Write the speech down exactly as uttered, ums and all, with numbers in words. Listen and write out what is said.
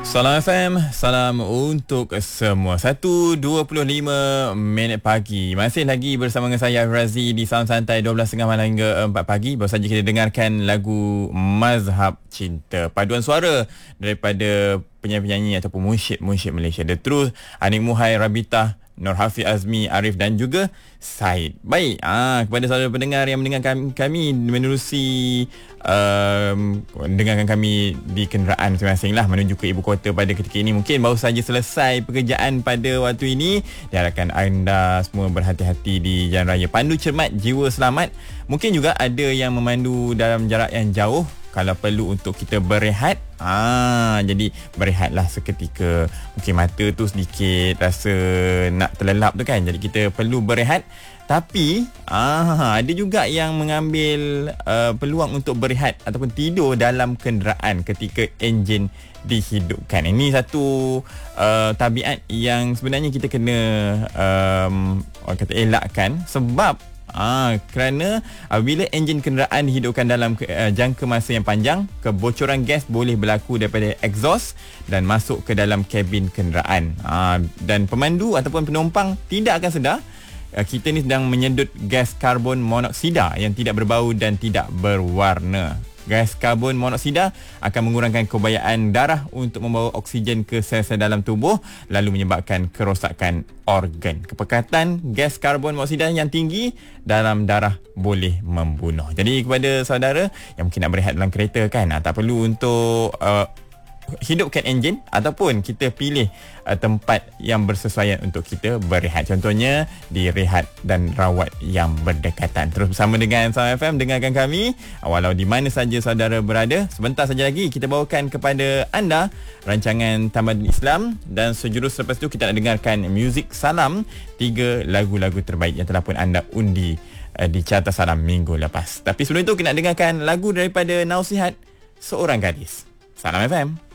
Salam F M, salam untuk semua. satu dua puluh lima minit pagi. Masih lagi bersama dengan saya Razi di Sound Santai dua belas tiga puluh malam hingga empat pagi. Baru saja kita dengarkan lagu Mazhab Cinta, paduan suara daripada penyanyi-penyanyi ataupun munsyid-munsyid Malaysia, The Truth, Anik Muhai, Rabitah, Nur Hafiz Azmi, Arif dan juga Said. Baik, ah kepada saudara pendengar yang mendengarkan kami menerusi um, dengarkan kami di kenderaan masing-masing lah menuju ke ibu kota pada ketika ini. Mungkin baru saja selesai pekerjaan pada waktu ini. Diharapkan anda semua berhati-hati di jalan raya. Pandu cermat, jiwa selamat. Mungkin juga ada yang memandu dalam jarak yang jauh. Kalau perlu untuk kita berehat, ah, jadi berehatlah seketika. Mungkin mata tu sedikit rasa nak terlelap tu kan. Jadi kita perlu berehat. Tapi ah, ada juga yang mengambil uh, peluang untuk berehat ataupun tidur dalam kenderaan ketika enjin dihidupkan. Ini satu uh, tabiat yang sebenarnya kita kena um, orang kata elakkan, sebab Ah, kerana apabila enjin kenderaan dihidupkan dalam uh, jangka masa yang panjang, kebocoran gas boleh berlaku daripada exhaust dan masuk ke dalam kabin kenderaan. Ah, dan pemandu ataupun penumpang tidak akan sedar uh, kita ni sedang menyedut gas karbon monoksida yang tidak berbau dan tidak berwarna. Gas karbon monoksida akan mengurangkan kebayaan darah untuk membawa oksigen ke sel-sel dalam tubuh, lalu menyebabkan kerosakan organ. Kepekatan gas karbon monoksida yang tinggi dalam darah boleh membunuh. Jadi kepada saudara yang mungkin nak berehat dalam kereta kan, tak perlu untuk uh, hidupkan enjin ataupun kita pilih uh, tempat yang bersesuaian untuk kita berehat. Contohnya di rehat dan rawat yang berdekatan. Terus bersama dengan Sound F M, dengarkan kami walau di mana saja saudara berada. Sebentar saja lagi kita bawakan kepada anda rancangan Tamadun Islam, dan sejurus selepas itu kita nak dengarkan muzik salam, tiga lagu-lagu terbaik yang telah pun anda undi uh, di carta salam minggu lepas. Tapi sebelum itu kita nak dengarkan lagu daripada Nausihat Seorang Gadis. Salam F M.